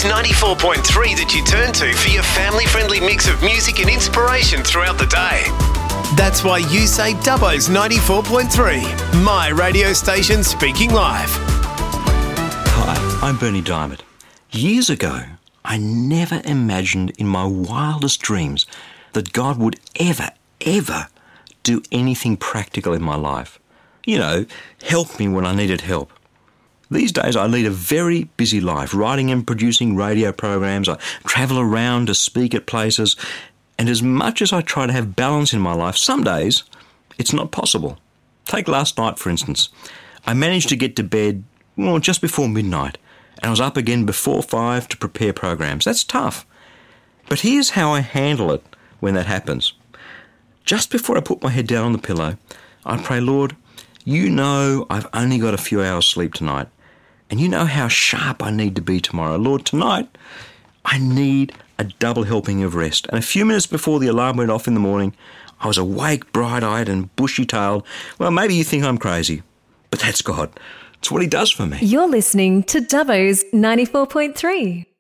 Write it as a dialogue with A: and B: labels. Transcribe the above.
A: Dubbo's 94.3 that you turn to for your family-friendly mix of music and inspiration throughout the day. That's why you say Dubbo's 94.3, my radio station speaking live.
B: Hi, I'm Bernie Diamond. Years ago, I never imagined in my wildest dreams that God would ever do anything practical in my life. You know, help me when I needed help. These days I lead a very busy life, writing and producing radio programs. I travel around to speak at places, and as much as I try to have balance in my life, some days it's not possible. Take last night, for instance. I managed to get to bed, just before midnight, and I was up again before 5 to prepare programs. That's tough. But here's how I handle it when that happens. Just before I put my head down on the pillow, I pray, Lord, you know I've only got a few hours sleep tonight, and you know how sharp I need to be tomorrow. Lord, tonight I need a double helping of rest. And a few minutes before the alarm went off in the morning, I was awake, bright-eyed and bushy-tailed. Well, maybe you think I'm crazy, but that's God. It's what he does for me.
C: You're listening to Dubbo's 94.3.